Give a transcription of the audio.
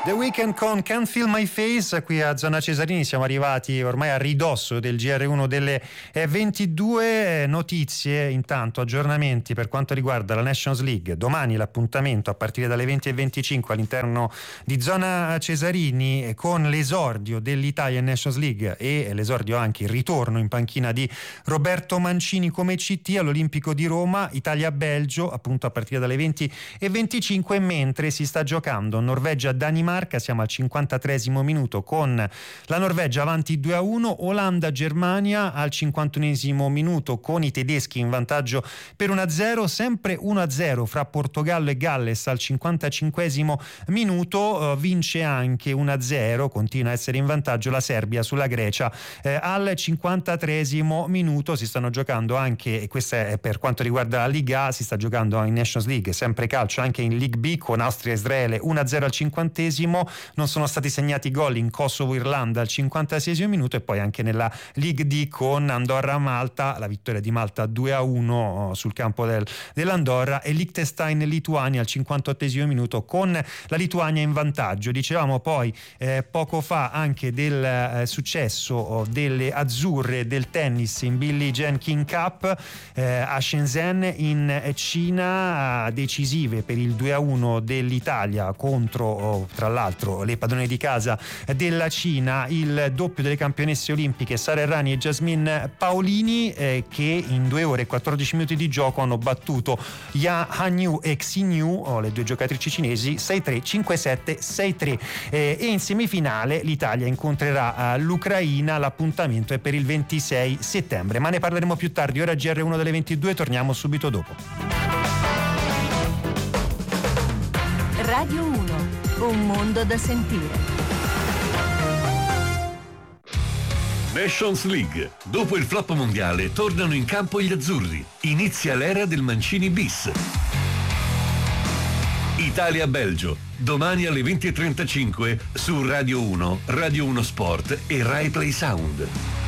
The Weeknd con Can't Feel My Face. Qui a Zona Cesarini siamo arrivati ormai a ridosso del GR1 delle 22. Notizie, intanto aggiornamenti per quanto riguarda la Nations League. Domani l'appuntamento a partire dalle 20:25 all'interno di Zona Cesarini con l'esordio dell'Italia in Nations League e l'esordio anche il ritorno in panchina di Roberto Mancini come CT all'Olimpico di Roma. Italia-Belgio appunto a partire dalle 20:25, mentre si sta giocando Norvegia-Danimarca. Siamo al 53esimo minuto con la Norvegia avanti 2-1, Olanda-Germania al 51esimo minuto con i tedeschi in vantaggio per 1-0, sempre 1-0 fra Portogallo e Galles al 55esimo minuto, vince anche 1-0, continua a essere in vantaggio la Serbia sulla Grecia al 53esimo minuto. Si stanno giocando anche, e questo è per quanto riguarda la Liga, si sta giocando in Nations League, sempre calcio, anche in League B con Austria-Israele 1-0 al 50esimo. Non sono stati segnati gol in Kosovo-Irlanda al 56esimo minuto, e poi anche nella League D con Andorra-Malta, la vittoria di Malta 2-1 sul campo dell'Andorra, e Liechtenstein-Lituania al 58esimo minuto con la Lituania in vantaggio. Dicevamo poi poco fa anche del successo delle azzurre del tennis in Billie Jean King Cup a Shenzhen in Cina, decisive per il 2-1 dell'Italia contro tra l'altro le padrone di casa della Cina, il doppio delle campionesse olimpiche Sara Errani e Jasmine Paolini, che in 2 ore e 14 minuti di gioco hanno battuto Ya Hanyu e Xinyu, le due giocatrici cinesi, 6-3, 5-7, 6-3, e in semifinale l'Italia incontrerà l'Ucraina. L'appuntamento è per il 26 settembre, ma ne parleremo più tardi. Ora GR1 delle 22, torniamo subito dopo. Radio 1, un mondo da sentire. Nations League. Dopo il flop mondiale tornano in campo gli azzurri. Inizia l'era del Mancini bis. Italia-Belgio. Domani alle 20:35 su Radio 1, Radio 1 Sport e Rai Play Sound.